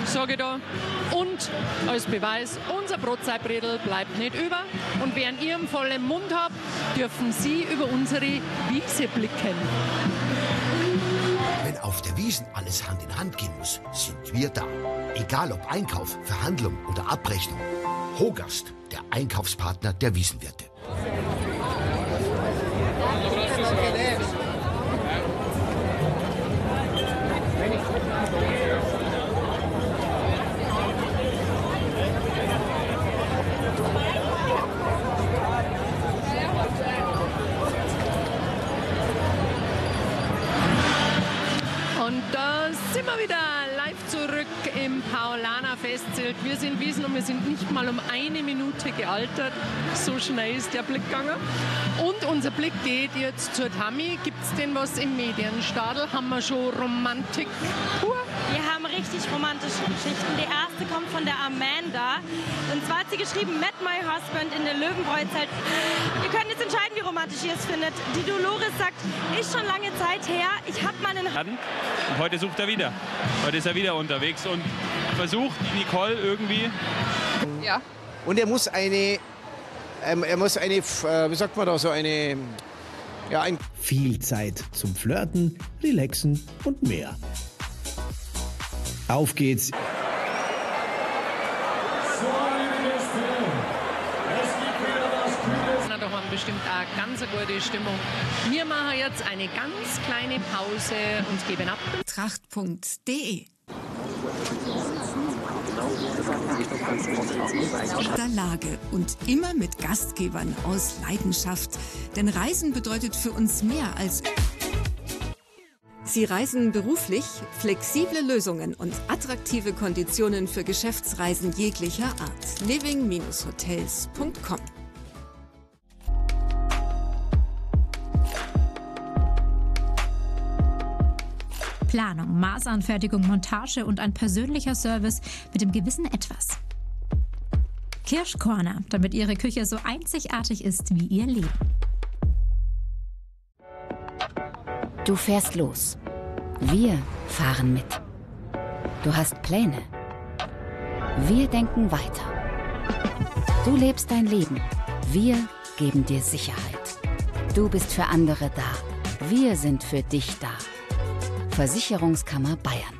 sage ich da. Und als Beweis, unser Brotzeitbredel bleibt nicht über. Und während ihr einen vollen Mund habt, dürfen Sie über unsere Wiese blicken. Wenn auf der Wiesn alles Hand in Hand gehen muss, sind wir da. Egal ob Einkauf, Verhandlung oder Abrechnung. Hogast, der Einkaufspartner der Wiesenwirte. Und da sind wir wieder live zurück im Paulaner-Festzelt. Wir sind Wiesn und wir sind nicht mal um eine Minute gealtert. So schnell ist der Blick gegangen. Und unser Blick geht jetzt zur Tammy. Gibt es denn was im Medienstadel? Haben wir schon Romantik pur? Wir haben richtig romantische Geschichten. Die erste kommt von der Amanda. Und zwar hat sie geschrieben, Met My Husband in der Löwenbräu-Zelt. Ihr könnt jetzt entscheiden, wie romantisch ihr es findet. Die Dolores sagt, ist schon lange Zeit her. Ich habe mal einen... Und heute sucht er wieder. Heute ist er wieder unterwegs und versucht Nicole irgendwie. Ja. Und er muss eine, wie sagt man da, so eine, ja, Viel Zeit zum Flirten, Relaxen und mehr. Auf geht's. Da haben bestimmt auch ganz eine gute Stimmung. Wir machen jetzt eine ganz kleine Pause und geben ab. Tracht.de der Lage und immer mit Gastgebern aus Leidenschaft. Denn Reisen bedeutet für uns mehr als... Sie reisen beruflich, flexible Lösungen und attraktive Konditionen für Geschäftsreisen jeglicher Art. living-hotels.com Planung, Maßanfertigung, Montage und ein persönlicher Service mit dem gewissen Etwas. Kirschcorner, damit Ihre Küche so einzigartig ist wie Ihr Leben. Du fährst los. Wir fahren mit. Du hast Pläne. Wir denken weiter. Du lebst dein Leben. Wir geben dir Sicherheit. Du bist für andere da. Wir sind für dich da. Versicherungskammer Bayern.